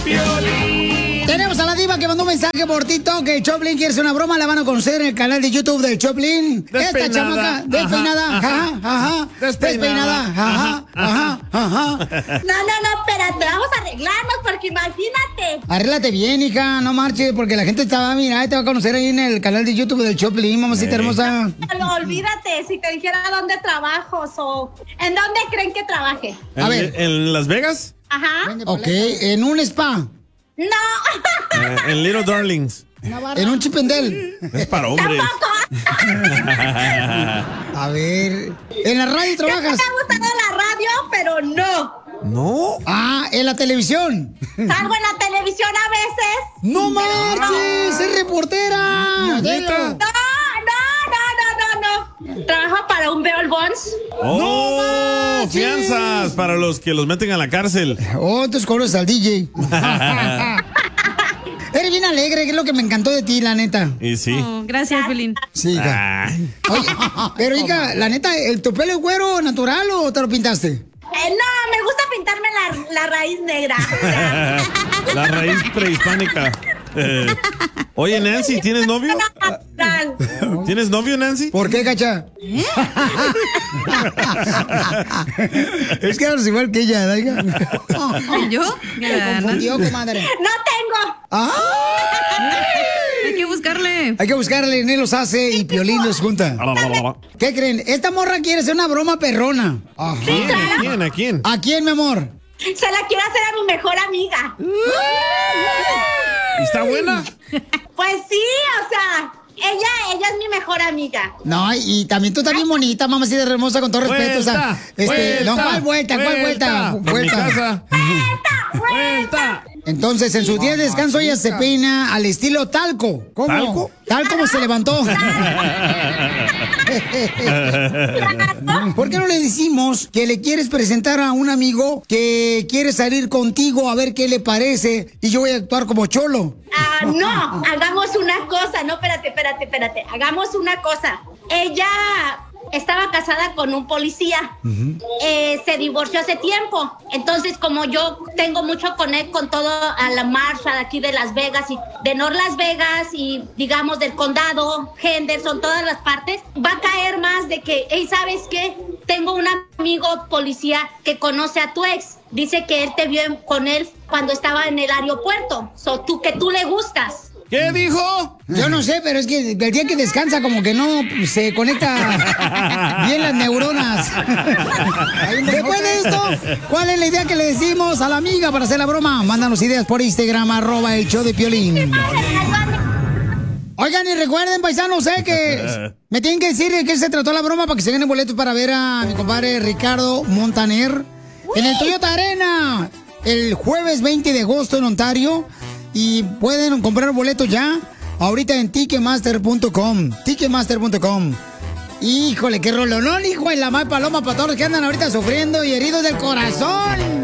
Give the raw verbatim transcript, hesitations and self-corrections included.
Tenemos a la diva que mandó un mensaje por TikTok que Choplin quiere hacer una broma. La van a conocer en el canal de YouTube de Choplin. Esta chamaca despeinada, ajá, ajá, despeinada, ajá, ajá, ajá. No, no, no, espérate, vamos a arreglarnos porque imagínate. Arréglate bien, hija, no marches, porque la gente te va a mirar y te va a conocer ahí en el canal de YouTube del Choplin, mamacita hermosa. No, olvídate, si te dijera dónde trabajo o en dónde creen que trabaje. A ver. ¿En Las Vegas? Ajá. Ok, en un spa. No. Eh, en Little Darlings. En un chipendel. Es para hombres. A ver, ¿en la radio trabajas? Me ha gustado la radio, pero no. ¿No? Ah, ¿en la televisión? Salgo en la televisión a veces. ¡No marches! ¡Es reportera! No, no, no, no, no, no. Trabajo para un Bear Bonds. ¡Oh! No fianzas para los que los meten a la cárcel. Oh, entonces conoces al D J. Eres bien alegre, que es lo que me encantó de ti, la neta. Y sí. Oh, gracias, Piolín. Sí, hija. Oye, pero hija, la neta, ¿el tu pelo es güero natural o te lo pintaste? Eh, no, me gusta pintarme la, la raíz negra. La raíz prehispánica. Eh, Oye, Nancy, ¿tienes novio? ¿Tienes novio, Nancy? ¿Por qué, cacha? ¿Eh? Es que hablas igual que ella, ¿no, hija? ¿Yo? Me confundió, comadre. No tengo. ¡Ah! Hay que buscarle. Hay que buscarle, Nel los hace y Piolín los junta. ¿Qué creen? Esta morra quiere hacer una broma perrona. ¿A quién? ¿A quién? ¿A quién? ¿A quién, mi amor? Se la quiero hacer a mi mejor amiga. ¿Está buena? Pues sí, o sea, ella, ella es mi mejor amiga. No, y también tú también bonita, mamacita hermosa, con todo respeto. O sea, este, vuelta, no, ¿cuál vuelta? ¿Cuál vuelta? Vuelta. En mi casa. ¡Vuelta! ¡Vuelta! Entonces, en sus días de descanso, ella se peina al estilo talco. ¿Cómo? ¿Talco? Tal como se levantó. ¿Por qué no le decimos que le quieres presentar a un amigo que quiere salir contigo a ver qué le parece y yo voy a actuar como cholo? Ah, no, hagamos una cosa. No, espérate, espérate, espérate. Hagamos una cosa. Ella estaba casada con un policía. Uh-huh. eh, se divorció hace tiempo. Entonces, como yo tengo mucho connect con todo a la marcha de aquí de Las Vegas y de North Las Vegas y digamos del condado, Henderson, todas las partes, va a caer más de que, hey, ¿sabes qué? Tengo un amigo policía que conoce a tu ex. Dice que él te vio con él cuando estaba en el aeropuerto. So, tú, que tú le gustas. ¿Qué dijo? Yo no sé, pero es que el día que descansa como que no se conecta bien las neuronas. Después de esto, ¿cuál es la idea que le decimos a la amiga para hacer la broma? Mándanos ideas por Instagram, arroba el show de Piolín. Oigan, y recuerden, paisanos, ¿eh? Que me tienen que decir de qué se trató la broma para que se ganen boletos para ver a mi compadre Ricardo Montaner en el Toyota Arena el jueves veinte de agosto en Ontario. Y pueden comprar boletos ya ahorita en ticketmaster punto com. ticketmaster punto com. Híjole, qué rolonón, hijo de la mal paloma para todos los que andan ahorita sufriendo y heridos del corazón.